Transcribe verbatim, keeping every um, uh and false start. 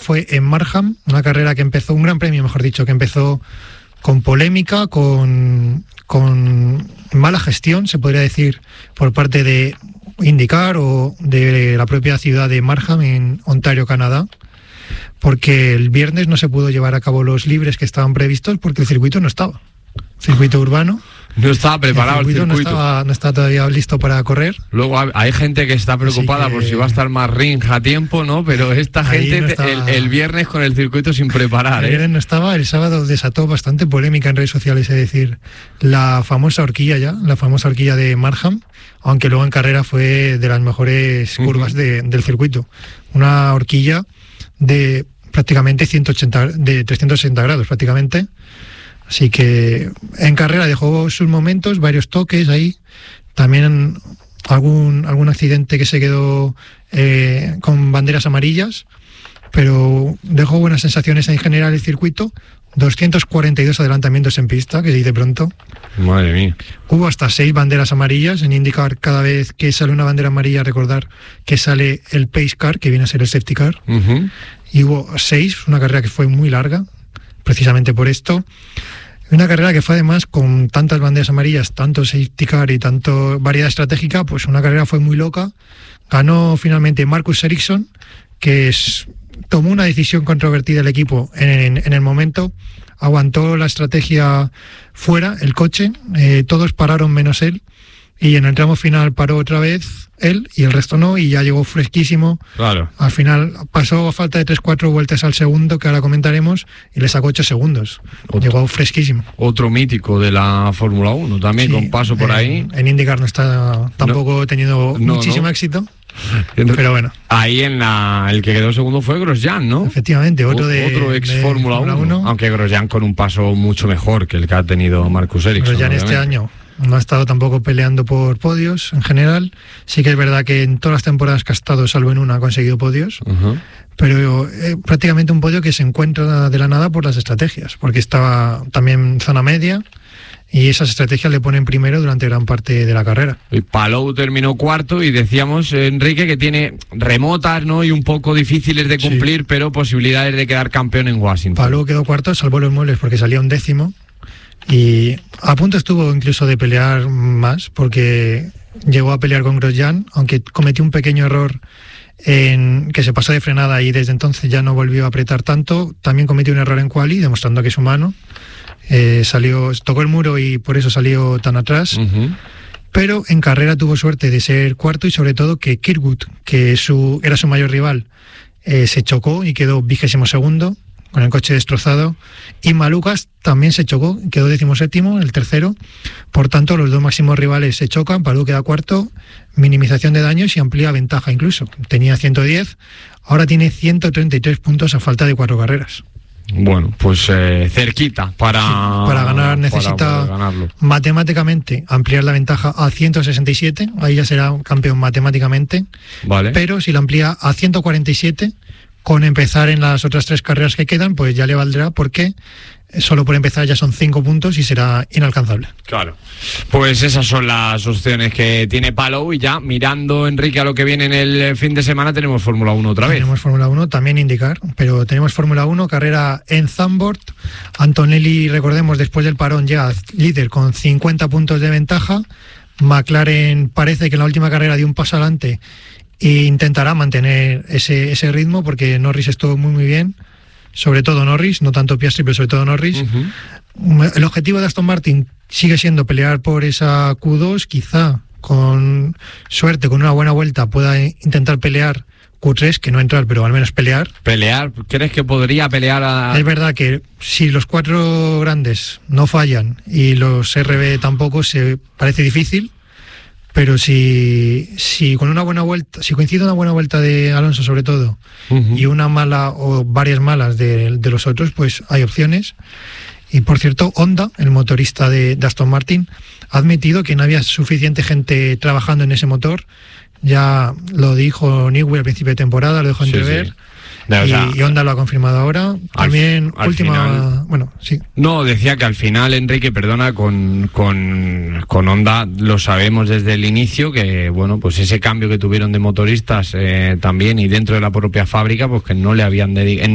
fue en Markham, una carrera que empezó, un gran premio, mejor dicho, que empezó con polémica, con, con mala gestión, se podría decir, por parte de IndyCar o de la propia ciudad de Markham, en Ontario, Canadá, porque el viernes no se pudo llevar a cabo los libres que estaban previstos porque el circuito no estaba. Circuito urbano. No estaba preparado el circuito. El circuito. No estaba, no estaba todavía listo para correr. Luego hay gente que está preocupada que, por si va a estar más ring a tiempo, ¿no? Pero esta gente no estaba, el, el viernes con el circuito sin preparar. El viernes ¿eh? no estaba, el sábado desató bastante polémica en redes sociales, es decir, la famosa horquilla ya, la famosa horquilla de Markham, aunque luego en carrera fue de las mejores curvas uh-huh. de, del circuito. Una horquilla de prácticamente ciento ochenta, de trescientos sesenta grados prácticamente. Así que en carrera dejó sus momentos, varios toques ahí, también algún algún accidente que se quedó eh, con banderas amarillas, pero dejó buenas sensaciones en general el circuito. doscientos cuarenta y dos adelantamientos en pista, que se dice pronto. Madre mía. Hubo hasta seis banderas amarillas. En IndyCar, cada vez que sale una bandera amarilla, recordar que sale el pace car, que viene a ser el safety car. Uh-huh. Y hubo seis, una carrera que fue muy larga, precisamente por esto. Una carrera que fue además con tantas banderas amarillas, tanto safety car y tanto variedad estratégica, pues una carrera fue muy loca. Ganó finalmente Marcus Ericsson, que es, tomó una decisión controvertida el equipo en, en, en el momento, aguantó la estrategia fuera, el coche, eh, todos pararon menos él, y en el tramo final paró otra vez él y el resto no, y ya llegó fresquísimo. Claro. Al final pasó a falta de tres cuatro vueltas al segundo, que ahora comentaremos, y le sacó ocho segundos. Otro, llegó fresquísimo. Otro mítico de la Fórmula uno también, sí, con paso por en, ahí. En IndyCar no está tampoco no, teniendo no, muchísimo no. éxito. Pero bueno. Ahí en la el que quedó segundo fue Grosjean, ¿no? Efectivamente, otro de otro ex de Fórmula uno, aunque Grosjean con un paso mucho mejor que el que ha tenido Marcus Ericsson. Grosjean este año no ha estado tampoco peleando por podios en general. Sí que es verdad que en todas las temporadas que ha estado, salvo en una, ha conseguido podios. Uh-huh. Pero eh, prácticamente un podio que se encuentra de la nada por las estrategias, porque estaba también en zona media y esas estrategias le ponen primero durante gran parte de la carrera. Y Palou terminó cuarto y decíamos, Enrique, que tiene remotas, ¿no? Y un poco difíciles de cumplir, sí, pero posibilidades de quedar campeón en Washington. Palou quedó cuarto, salvó los muebles porque salía un décimo. Y a punto estuvo incluso de pelear más, porque llegó a pelear con Grosjean, aunque cometió un pequeño error en que se pasó de frenada y desde entonces ya no volvió a apretar tanto. También cometió un error en quali, demostrando que es humano. Eh, salió, tocó el muro y por eso salió tan atrás. Uh-huh. Pero en carrera tuvo suerte de ser cuarto y sobre todo que Kirkwood, que su, era su mayor rival, eh, se chocó y quedó vigésimo segundo, con el coche destrozado, y Malukas también se chocó, quedó decimoséptimo, el tercero. Por tanto, los dos máximos rivales se chocan, Palou queda cuarto, minimización de daños y amplía ventaja incluso. Tenía ciento diez, ahora tiene ciento treinta y tres puntos a falta de cuatro carreras. Bueno, pues eh, cerquita para, sí, para ganar necesita para matemáticamente ampliar la ventaja a ciento sesenta y siete, ahí ya será campeón matemáticamente, vale. Pero si la amplía a ciento cuarenta y siete, con empezar en las otras tres carreras que quedan, pues ya le valdrá, porque solo por empezar ya son cinco puntos y será inalcanzable. Claro. Pues esas son las opciones que tiene Palou, y ya mirando, Enrique, a lo que viene en el fin de semana, tenemos Fórmula uno otra vez. Tenemos Fórmula uno, también IndyCar, pero tenemos Fórmula uno, carrera en Zandvoort. Antonelli, recordemos, después del parón ya líder con cincuenta puntos de ventaja. McLaren parece que en la última carrera dio un paso adelante e intentará mantener ese, ese ritmo, porque Norris estuvo muy muy bien, sobre todo Norris, no tanto Piastri, pero sobre todo Norris. Uh-huh. El objetivo de Aston Martin sigue siendo pelear por esa Q dos, quizá con suerte, con una buena vuelta, pueda intentar pelear Q tres, que no entrar, pero al menos pelear. ¿Pelear? ¿Crees que podría pelear a...? Es verdad que si los cuatro grandes no fallan y los R B tampoco, se parece difícil. Pero si, si con una buena vuelta, si coincide una buena vuelta de Alonso sobre todo, uh-huh, y una mala o varias malas de, de los otros, pues hay opciones. Y por cierto, Honda, el motorista de, de Aston Martin, ha admitido que no había suficiente gente trabajando en ese motor. Ya lo dijo Newey al principio de temporada, lo dejó entrever. Sí, sí. De, o sea, y, y Honda lo ha confirmado ahora. También al, al última, final, bueno, sí. No, decía que al final, Enrique, perdona, con, con, con Honda lo sabemos desde el inicio, que bueno, pues ese cambio que tuvieron de motoristas eh, también, y dentro de la propia fábrica, pues que no le habían dedicado